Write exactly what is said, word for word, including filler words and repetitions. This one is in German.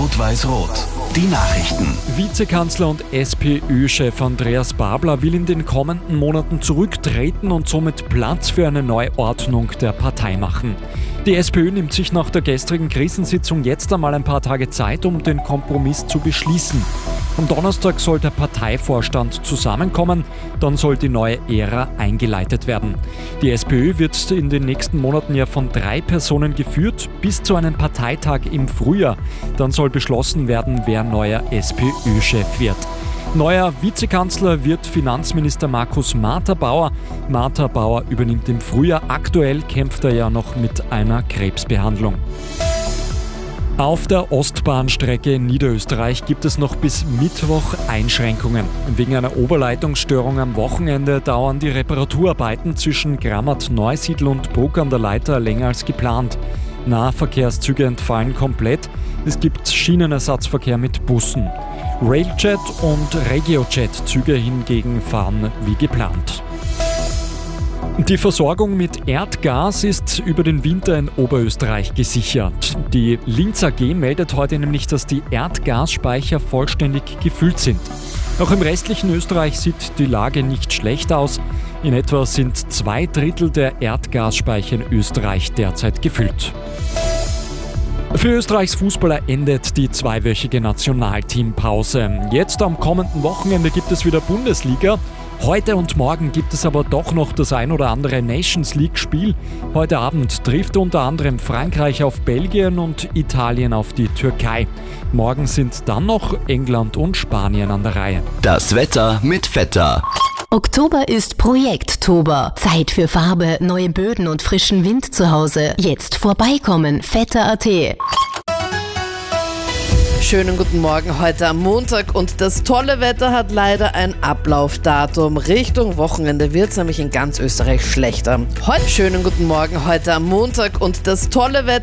Rot-Weiß-Rot. Die Nachrichten. Vizekanzler und S P Ö-Chef Andreas Babler will in den kommenden Monaten zurücktreten und somit Platz für eine Neuordnung der Partei machen. Die SPÖ nimmt sich nach der gestrigen Krisensitzung jetzt einmal ein paar Tage Zeit, um den Kompromiss zu beschließen. Am Donnerstag soll der Parteivorstand zusammenkommen, dann soll die neue Ära eingeleitet werden. Die SPÖ wird in den nächsten Monaten ja von drei Personen geführt, bis zu einem Parteitag im Frühjahr. Dann soll beschlossen werden, wer neuer S P Ö-Chef wird. Neuer Vizekanzler wird Finanzminister Markus Martha-Bauer. Martha-Bauer übernimmt im Frühjahr. Aktuell kämpft er ja noch mit einer Krebsbehandlung. Auf der Ostbahnstrecke in Niederösterreich gibt es noch bis Mittwoch Einschränkungen. Wegen einer Oberleitungsstörung am Wochenende dauern die Reparaturarbeiten zwischen Grammat-Neusiedl und Bruck an der Leiter länger als geplant. Nahverkehrszüge entfallen komplett. Es gibt Schienenersatzverkehr mit Bussen. Railjet und Regiojet-Züge hingegen fahren wie geplant. Die Versorgung mit Erdgas ist über den Winter in Oberösterreich gesichert. Die Linz A G meldet heute nämlich, dass die Erdgasspeicher vollständig gefüllt sind. Auch im restlichen Österreich sieht die Lage nicht schlecht aus. In etwa sind zwei Drittel der Erdgasspeicher in Österreich derzeit gefüllt. Für Österreichs Fußballer endet die zweiwöchige Nationalteampause. Jetzt am kommenden Wochenende gibt es wieder Bundesliga. Heute und morgen gibt es aber doch noch das ein oder andere Nations League-Spiel. Heute Abend trifft unter anderem Frankreich auf Belgien und Italien auf die Türkei. Morgen sind dann noch England und Spanien an der Reihe. Das Wetter mit Vetter. Oktober ist Projekttober. Zeit für Farbe, neue Böden und frischen Wind zu Hause. Jetzt vorbeikommen, vetter punkt a t. Schönen guten Morgen heute am Montag und das tolle Wetter hat leider ein Ablaufdatum. Richtung Wochenende wird es nämlich in ganz Österreich schlechter. Heute schönen guten Morgen heute am Montag und das tolle Wetter